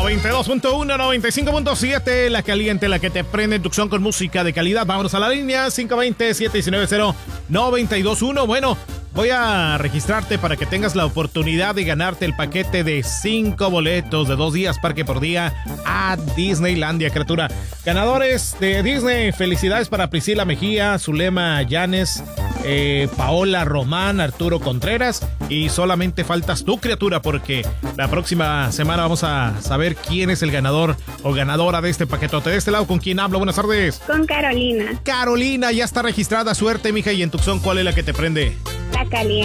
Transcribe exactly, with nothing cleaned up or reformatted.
noventa y dos punto uno, noventa y cinco punto siete, la caliente, la que te prende en Tucson con música de calidad. Vámonos a la línea cinco dos cero, siete uno nueve, cero nueve dos uno. Bueno, voy a registrarte para que tengas la oportunidad de ganarte el paquete de cinco boletos de dos días parque por día a Disneylandia, criatura. Ganadores de Disney, felicidades para Priscila Mejía, Zulema Llanes, eh, Paola Román, Arturo Contreras, y solamente faltas tú, criatura, porque la próxima semana vamos a saber quién es el ganador o ganadora de este paquetote. De este lado, ¿con quién hablo? Buenas tardes. Con Carolina. Carolina, ya está registrada. Suerte, mija. Y en Tucson, ¿cuál es la que te prende? La caliente.